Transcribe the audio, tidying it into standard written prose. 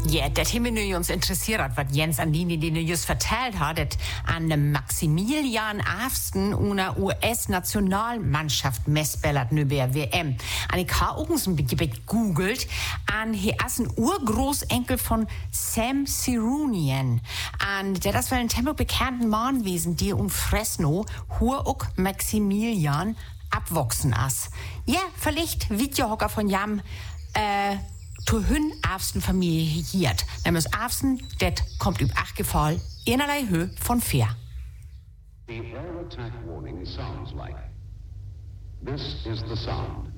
Ja, das haben wir uns interessiert, was Jens an die just vertellt hat, dass an Maximilian Afsten einer US-Nationalmannschaft messbellert nöber WM. Und ich habe auch so ein bisschen googelt, an hier ist ein Urgroßenkel von Sam Sirunian. Und der ist wel ein tempo bekannten Mann gewesen, die um Fresno, hur auch Maximilian abwachsen ist. Ja, vielleicht Videohocker von Jam, zu hun Afsten Familie hiert. Nämlich Afsten, det kommt üb Achgefall einerlei Höhe von Fair. The air attack warning sounds like. This is the sound.